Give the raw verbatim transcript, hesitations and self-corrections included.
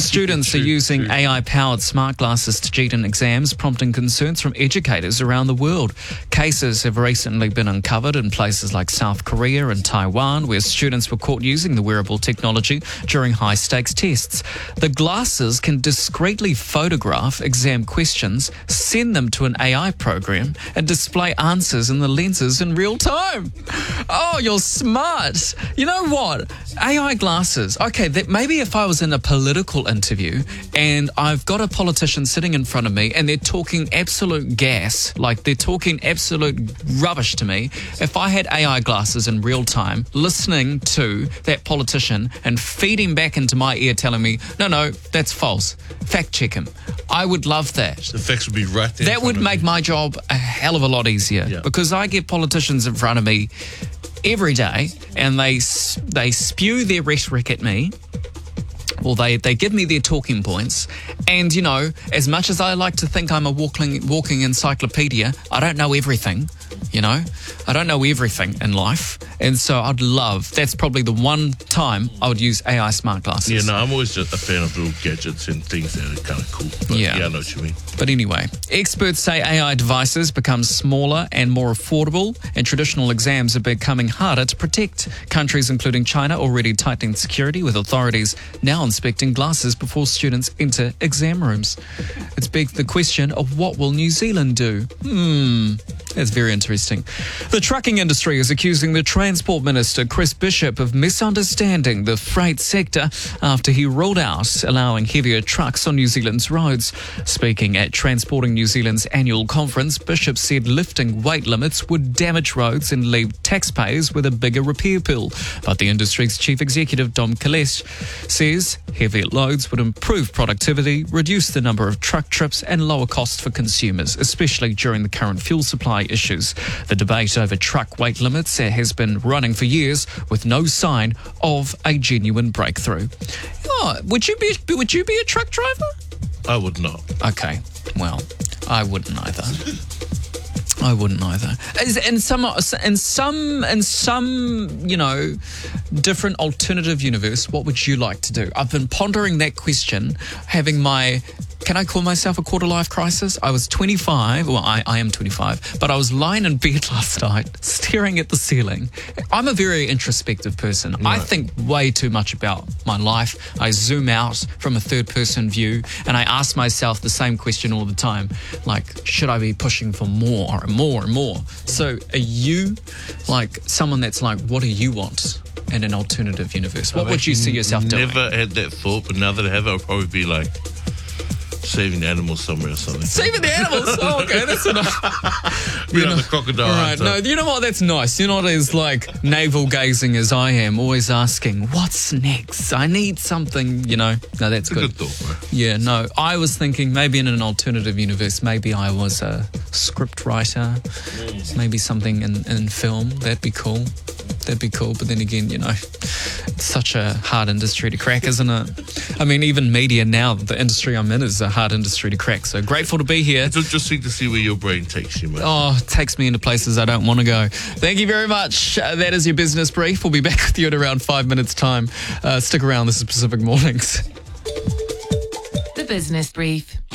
Students are using A I-powered smart glasses to cheat in exams, prompting concerns from educators around the world. Cases have recently been uncovered in places like South Korea and Taiwan, where students were caught using the wearable technology during high-stakes tests. The glasses can discreetly photograph exam questions, send them to an A I program, and display answers in the lenses in real time. Oh, you're smart. You know what? A I glasses. Okay, that maybe if I was in a political interview and I've got a politician sitting in front of me and they're talking absolute gas, like they're talking absolute rubbish to me, if I had A I glasses in real time, listening to that politician and feeding back into my ear telling me, no, no, that's false. Fact check him. I would love that. The facts would be right there. That would make my job a hell of a lot easier Yeah. because I get politicians in front of me every day and they they spew their rhetoric at me, or they, they give me their talking points, and you know, as much as I like to think I'm a walking walking encyclopedia, I don't know everything. You know, I don't know everything in life, and so I'd love, that's probably the one time I would use A I smart glasses. Yeah, no, I'm always just a fan of little gadgets and things that are kind of cool. But Yeah. yeah, I know what you mean. But anyway, experts say A I devices become smaller and more affordable, and traditional exams are becoming harder to protect. Countries including China already tightening security, with authorities now inspecting glasses before students enter exam rooms. It's begged the question of what will New Zealand do? Hmm, that's very interesting. The trucking industry is accusing the Transport Minister, Chris Bishop, of misunderstanding the freight sector after he ruled out allowing heavier trucks on New Zealand's roads. Speaking at Transporting New Zealand's annual conference, Bishop said lifting weight limits would damage roads and leave taxpayers with a bigger repair bill. But the industry's chief executive, Dom Kalesh, says heavier loads would improve productivity, reduce the number of truck trips and lower costs for consumers, especially during the current fuel supply issues. The debate over truck weight limits has been running for years with no sign of a genuine breakthrough. Oh, would you be would you be a truck driver? I would not. Okay, well, I wouldn't either. I wouldn't either. Is- In some, in some, in some, you know, different alternative universe, what would you like to do? I've been pondering that question, having my, can I call myself a quarter life crisis? I was twenty-five, well, I, I am twenty-five, but I was lying in bed last night, staring at the ceiling. I'm a very introspective person. I think way too much about my life. I zoom out from a third person view and I ask myself the same question all the time. Like, should I be pushing for more and more and more? So are you like someone that's like, what do you want in an alternative universe? What I've would you see actually yourself doing? Never had that thought, but now that I have it, I'll probably be like saving the animals somewhere or something. Saving the animals. Oh, okay, that's enough. You know, the crocodile. All right, hunter. no, you know what? That's nice. You're not as like navel gazing as I am. Always asking, "What's next? I need something." You know, no, that's It's a good. good thought, bro. Yeah, no, I was thinking maybe in an alternative universe, maybe I was a script writer, maybe something in, in film. That'd be cool. That'd be cool. But then again, you know, it's such a hard industry to crack, isn't it? I mean, even media now, the industry I'm in is a hard industry to crack. So grateful to be here. It's interesting to see where your brain takes you, man. Oh, it takes me into places I don't want to go. Thank you very much. Uh, that is your business brief. We'll be back with you in around five minutes' time. Uh, stick around. This is Pacific Mornings. The Business Brief.